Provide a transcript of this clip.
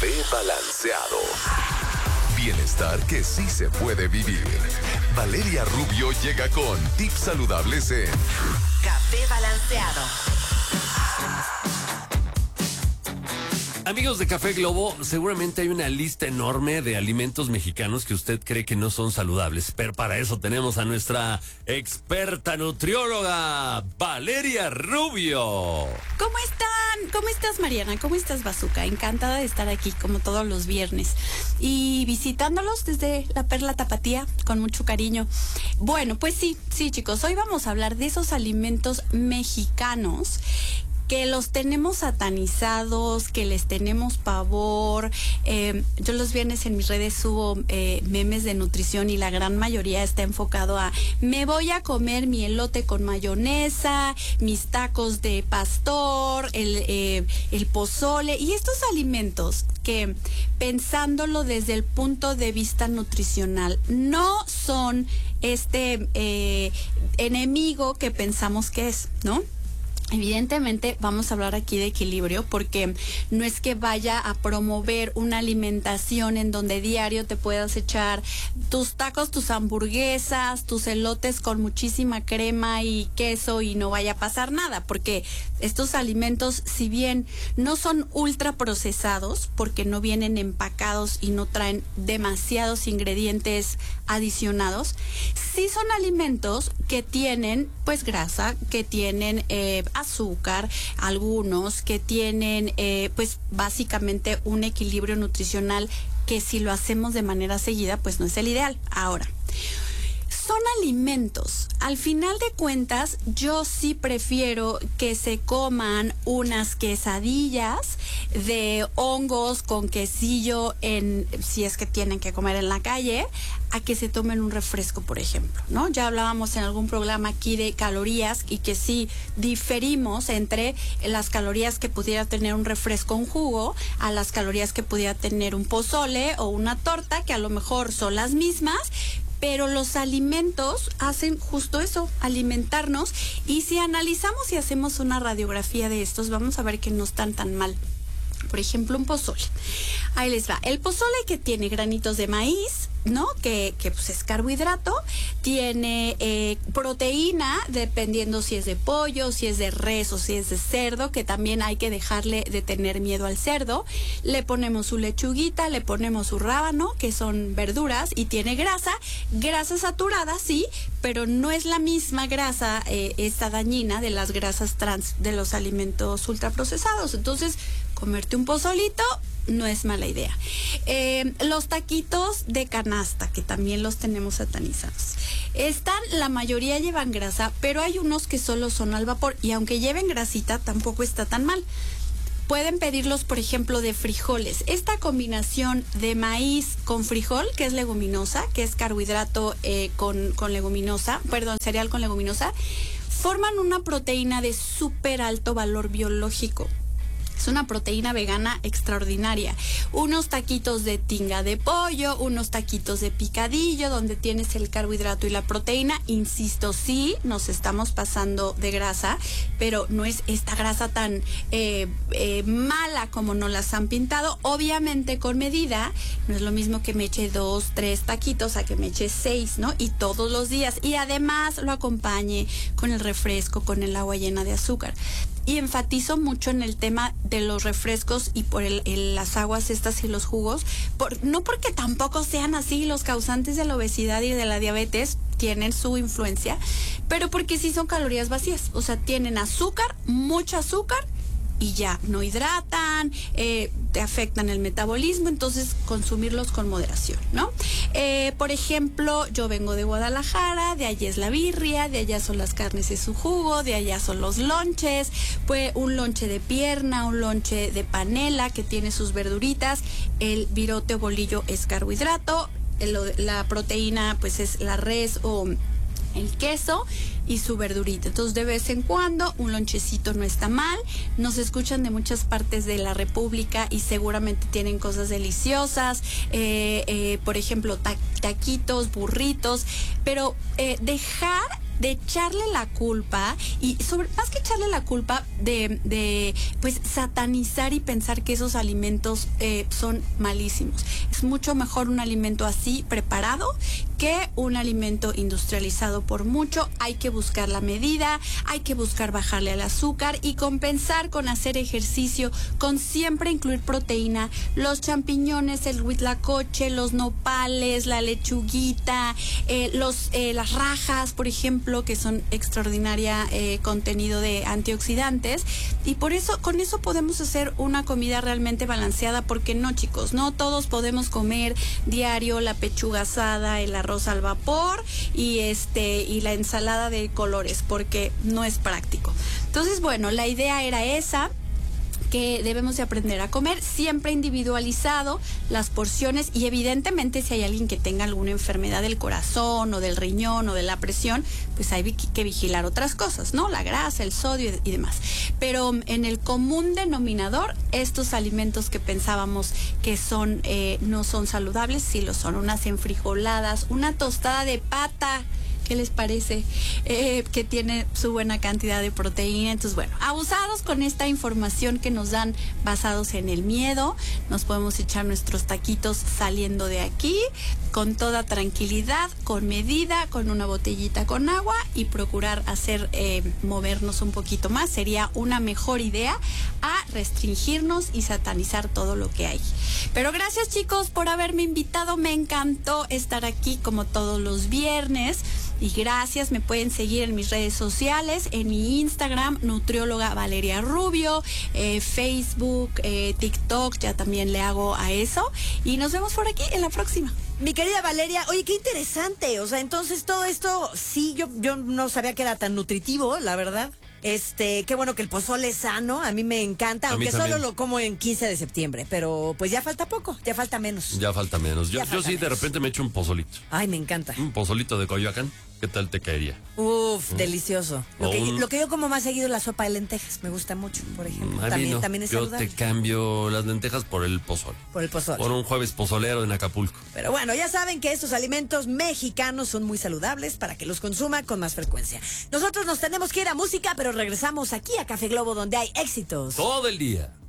Café Balanceado. Bienestar que sí se puede vivir. Valeria Rubio llega con tips saludables en Café Balanceado. Amigos de Café Globo, seguramente hay una lista enorme de alimentos mexicanos que usted cree que no son saludables, pero para eso tenemos a nuestra experta nutrióloga, Valeria Rubio. ¿Cómo están? ¿Cómo estás, Mariana? ¿Cómo estás, Bazooka? Encantada de estar aquí como todos los viernes y visitándolos desde la Perla Tapatía con mucho cariño. Bueno, pues sí, chicos, hoy vamos a hablar de esos alimentos mexicanos que los tenemos satanizados, que les tenemos pavor. Yo los viernes en mis redes subo memes de nutrición y la gran mayoría está enfocado a me voy a comer mi elote con mayonesa, mis tacos de pastor, el pozole y estos alimentos que, pensándolo desde el punto de vista nutricional, no son este enemigo que pensamos que es, ¿no? Evidentemente vamos a hablar aquí de equilibrio porque no es que vaya a promover una alimentación en donde diario te puedas echar tus tacos, tus hamburguesas, tus elotes con muchísima crema y queso y no vaya a pasar nada, porque estos alimentos, si bien no son ultra procesados porque no vienen empacados y no traen demasiados ingredientes adicionados, sí son alimentos que tienen pues grasa, que tienen azúcar, algunos que tienen pues básicamente un equilibrio nutricional que si lo hacemos de manera seguida pues no es el ideal. Ahora, son alimentos. Al final de cuentas, yo sí prefiero que se coman unas quesadillas de hongos con quesillo si es que tienen que comer en la calle, a que se tomen un refresco, por ejemplo, ¿no? Ya hablábamos en algún programa aquí de calorías y que sí diferimos entre las calorías que pudiera tener un refresco, un jugo, a las calorías que pudiera tener un pozole o una torta, que a lo mejor son las mismas, pero los alimentos hacen justo eso, alimentarnos, y si analizamos y hacemos una radiografía de estos, vamos a ver que no están tan mal. Por ejemplo, un pozole. Ahí les va. El pozole que tiene granitos de maíz, ¿no? Que pues es carbohidrato, tiene proteína, dependiendo si es de pollo, si es de res o si es de cerdo, que también hay que dejarle de tener miedo al cerdo. Le ponemos su lechuguita, le ponemos su rábano, que son verduras, y tiene grasa saturada, sí, pero no es la misma grasa, esta dañina de las grasas trans de los alimentos ultraprocesados. Entonces, comerte un pozolito no es mala idea. Los taquitos de canasta, que también los tenemos satanizados. La mayoría llevan grasa, pero hay unos que solo son al vapor, y aunque lleven grasita, tampoco está tan mal. Pueden pedirlos, por ejemplo, de frijoles. Esta combinación de maíz con frijol, que es leguminosa, que es carbohidrato con leguminosa, cereal con leguminosa, forman una proteína de súper alto valor biológico. Es una proteína vegana extraordinaria. Unos taquitos de tinga de pollo, unos taquitos de picadillo, donde tienes el carbohidrato y la proteína. Insisto, sí, nos estamos pasando de grasa, pero no es esta grasa tan mala como nos las han pintado. Obviamente con medida, no es lo mismo que me eche 2, 3 taquitos a que me eche 6, ¿no? Y todos los días. Y además lo acompañe con el refresco, con el agua llena de azúcar. Y enfatizo mucho en el tema de los refrescos y por las aguas estas y los jugos, no porque tampoco sean así los causantes de la obesidad y de la diabetes, tienen su influencia, pero porque sí son calorías vacías, o sea, tienen azúcar, mucho azúcar, y ya, no hidratan, te afectan el metabolismo, entonces consumirlos con moderación, ¿no? Por ejemplo, yo vengo de Guadalajara, de allá es la birria, de allá son las carnes y su jugo, de allá son los lonches, pues un lonche de pierna, un lonche de panela que tiene sus verduritas, el virote o bolillo es carbohidrato, la proteína pues es la res o el queso y su verdurita. Entonces, de vez en cuando, un lonchecito no está mal. Nos escuchan de muchas partes de la República y seguramente tienen cosas deliciosas. Por ejemplo, taquitos, burritos. Pero dejar de echarle la culpa y más que echarle la culpa de pues satanizar y pensar que esos alimentos son malísimos. Es mucho mejor un alimento así preparado que un alimento industrializado por mucho. Hay que buscar la medida, hay que buscar bajarle al azúcar y compensar con hacer ejercicio, con siempre incluir proteína, los champiñones, el huitlacoche, los nopales, la lechuguita, las rajas, por ejemplo, que son extraordinaria contenido de antioxidantes, y por eso, con eso podemos hacer una comida realmente balanceada, porque no, chicos, no todos podemos comer diario la pechuga asada, el arroz al vapor y la ensalada de colores, porque no es práctico. Entonces, bueno, la idea era esa, que debemos de aprender a comer siempre individualizado las porciones, y evidentemente si hay alguien que tenga alguna enfermedad del corazón o del riñón o de la presión, pues hay que vigilar otras cosas, ¿no? La grasa, el sodio y demás. Pero en el común denominador, estos alimentos que pensábamos que no son saludables, sí lo son. Unas enfrijoladas, una tostada de pata, ¿qué les parece? Que tiene su buena cantidad de proteína. Entonces, bueno, abusados con esta información que nos dan basados en el miedo, nos podemos echar nuestros taquitos saliendo de aquí con toda tranquilidad, con medida, con una botellita con agua, y procurar movernos un poquito más. Sería una mejor idea a restringirnos y satanizar todo lo que hay. Pero gracias, chicos, por haberme invitado. Me encantó estar aquí como todos los viernes. Y gracias, me pueden seguir en mis redes sociales, en mi Instagram, nutrióloga Valeria Rubio, Facebook, TikTok, ya también le hago a eso. Y nos vemos por aquí en la próxima. Mi querida Valeria, oye, qué interesante. O sea, entonces todo esto, sí, yo no sabía que era tan nutritivo, la verdad. Qué bueno que el pozole es sano, a mí me encanta, aunque solo lo como en 15 de septiembre, pero pues ya falta poco, ya falta menos. Ya falta menos. Yo sí, menos. De repente me echo un pozolito. Ay, me encanta. Un pozolito de Coyoacán, ¿qué tal te caería? Uf, delicioso. Lo que yo como más seguido es la sopa de lentejas, me gusta mucho, por ejemplo. También es saludable. Yo te cambio las lentejas por el pozole. Por el pozole. Por un jueves pozolero en Acapulco. Pero bueno, ya saben que estos alimentos mexicanos son muy saludables para que los consuma con más frecuencia. Nosotros nos tenemos que ir a música, pero regresamos aquí a Café Globo, donde hay éxitos todo el día.